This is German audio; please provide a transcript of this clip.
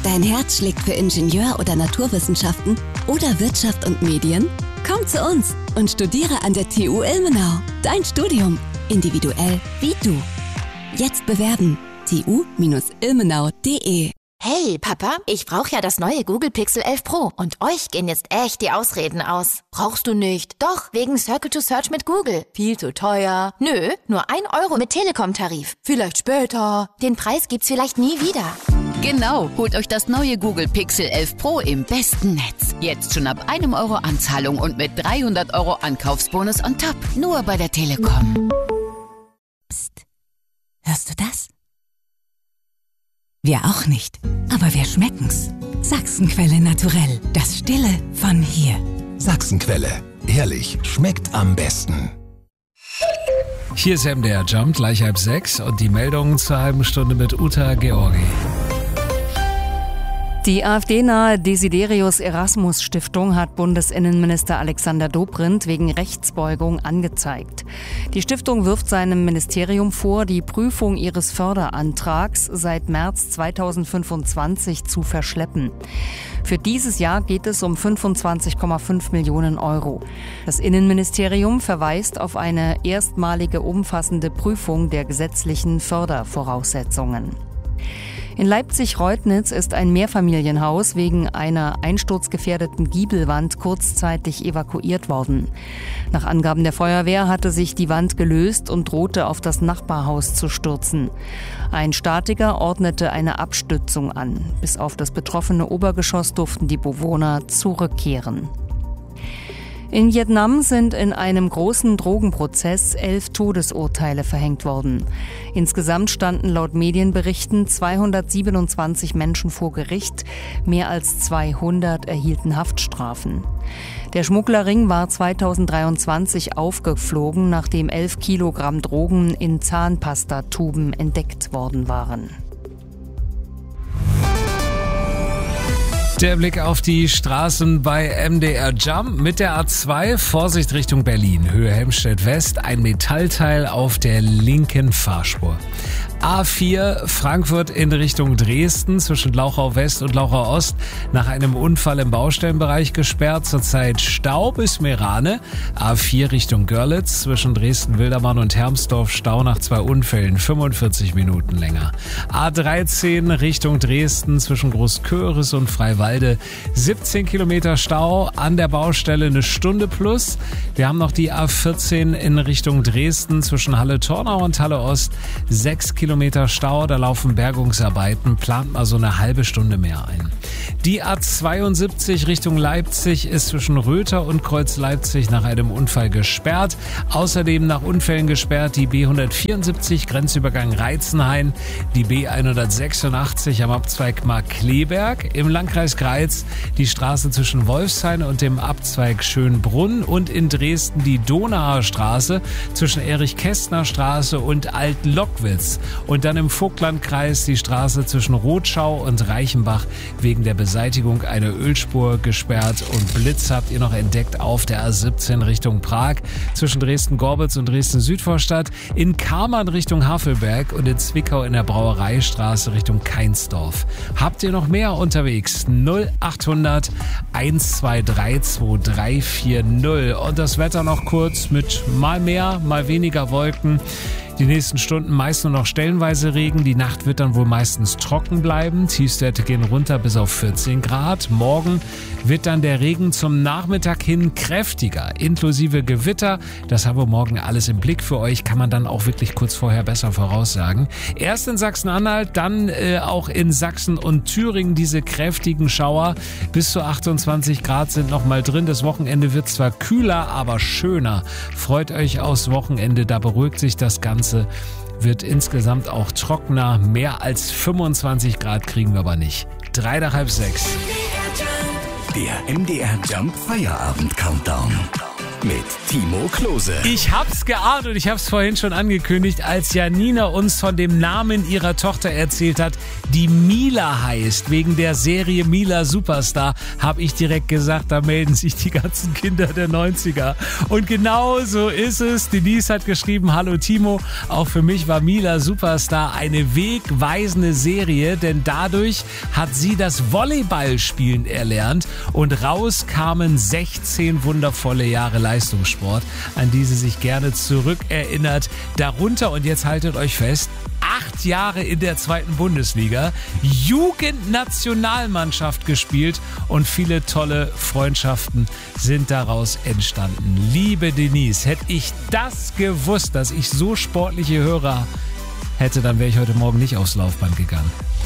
Dein Herz schlägt für Ingenieur- oder Naturwissenschaften oder Wirtschaft und Medien? Komm zu uns und studiere an der TU Ilmenau. Dein Studium. Individuell wie du. Jetzt bewerben. tu-ilmenau.de. Hey, Papa, ich brauche ja das neue Google Pixel 11 Pro und euch gehen jetzt echt die Ausreden aus. Brauchst du nicht? Doch, wegen Circle to Search mit Google. Viel zu teuer. Nö, nur 1 Euro mit Telekom-Tarif. Vielleicht später. Den Preis gibt's vielleicht nie wieder. Genau, holt euch das neue Google Pixel 11 Pro im besten Netz. Jetzt schon ab 1 Euro Anzahlung und mit 300 Euro Ankaufsbonus on top. Nur bei der Telekom. Psst. Hörst du das? Wir auch nicht, aber wir schmecken's. Sachsenquelle naturell, das Stille von hier. Sachsenquelle, ehrlich, schmeckt am besten. Hier ist MDR Jump, gleich 5:30 und die Meldungen zur halben Stunde mit Uta Georgi. Die AfD-nahe Desiderius-Erasmus-Stiftung hat Bundesinnenminister Alexander Dobrindt wegen Rechtsbeugung angezeigt. Die Stiftung wirft seinem Ministerium vor, die Prüfung ihres Förderantrags seit März 2025 zu verschleppen. Für dieses Jahr geht es um 25,5 Millionen Euro. Das Innenministerium verweist auf eine erstmalige umfassende Prüfung der gesetzlichen Fördervoraussetzungen. In Leipzig-Reutnitz ist ein Mehrfamilienhaus wegen einer einsturzgefährdeten Giebelwand kurzzeitig evakuiert worden. Nach Angaben der Feuerwehr hatte sich die Wand gelöst und drohte auf das Nachbarhaus zu stürzen. Ein Statiker ordnete eine Abstützung an. Bis auf das betroffene Obergeschoss durften die Bewohner zurückkehren. In Vietnam sind in einem großen Drogenprozess 11 Todesurteile verhängt worden. Insgesamt standen laut Medienberichten 227 Menschen vor Gericht. Mehr als 200 erhielten Haftstrafen. Der Schmugglerring war 2023 aufgeflogen, nachdem 11 Kilogramm Drogen in Zahnpastatuben entdeckt worden waren. Der Blick auf die Straßen bei MDR Jump mit der A2, Vorsicht Richtung Berlin, Höhe Helmstedt West, ein Metallteil auf der linken Fahrspur. A4 Frankfurt in Richtung Dresden zwischen Lauchau West und Lauchau Ost nach einem Unfall im Baustellenbereich gesperrt. Zurzeit Stau bis Meerane. A4 Richtung Görlitz zwischen Dresden-Wildermann und Hermsdorf Stau nach 2 Unfällen, 45 Minuten länger. A13 Richtung Dresden zwischen Großköris und Freiwalde 17 Kilometer Stau an der Baustelle, 1 Stunde plus. Wir haben noch die A14 in Richtung Dresden zwischen Halle-Tornau und Halle Ost 6 Kilometer Stau, da laufen Bergungsarbeiten, plant mal so eine halbe Stunde mehr ein. Die A72 Richtung Leipzig ist zwischen Röther und Kreuz Leipzig nach einem Unfall gesperrt. Außerdem nach Unfällen gesperrt die B174 Grenzübergang Reitzenhain, die B186 am Abzweig Markkleeberg, im Landkreis Greiz die Straße zwischen Wolfshain und dem Abzweig Schönbrunn und in Dresden die Donauer Straße zwischen Erich-Kästner-Straße und Alt-Lockwitz. Und dann im Vogtlandkreis die Straße zwischen Rotschau und Reichenbach wegen der Beseitigung einer Ölspur gesperrt. Und Blitz habt ihr noch entdeckt auf der A17 Richtung Prag zwischen Dresden-Gorbitz und Dresden-Südvorstadt, in Kammern Richtung Havelberg und in Zwickau in der Brauereistraße Richtung Keinsdorf. Habt ihr noch mehr unterwegs? 0800 123 2340. Und das Wetter noch kurz mit mal mehr, mal weniger Wolken. Die nächsten Stunden meist nur noch stellenweise Regen. Die Nacht wird dann wohl meistens trocken bleiben. Tiefstwerte gehen runter bis auf 14 Grad. Morgen wird dann der Regen zum Nachmittag hin kräftiger, inklusive Gewitter. Das haben wir morgen alles im Blick für euch. Kann man dann auch wirklich kurz vorher besser voraussagen. Erst in Sachsen-Anhalt, dann auch in Sachsen und Thüringen diese kräftigen Schauer. Bis zu 28 Grad sind noch mal drin. Das Wochenende wird zwar kühler, aber schöner. Freut euch aufs Wochenende, da beruhigt sich das Ganze. Wird insgesamt auch trockener. Mehr als 25 Grad kriegen wir aber nicht. 3 nach halb 6. Der MDR Jump Feierabend Countdown. mit Timo Klose. Ich hab's geahnt und ich hab's vorhin schon angekündigt, als Janina uns von dem Namen ihrer Tochter erzählt hat, die Mila heißt. Wegen der Serie Mila Superstar habe ich direkt gesagt, da melden sich die ganzen Kinder der 90er. Und genau so ist es. Denise hat geschrieben, hallo Timo, auch für mich war Mila Superstar eine wegweisende Serie, denn dadurch hat sie das Volleyballspielen erlernt und raus kamen 16 wundervolle Jahre Leistungssport, an die sie sich gerne zurückerinnert. Darunter, und jetzt haltet euch fest, 8 Jahre in der 2. Bundesliga, Jugendnationalmannschaft gespielt und viele tolle Freundschaften sind daraus entstanden. Liebe Denise, hätte ich das gewusst, dass ich so sportliche Hörer hätte, dann wäre ich heute Morgen nicht aufs Laufband gegangen.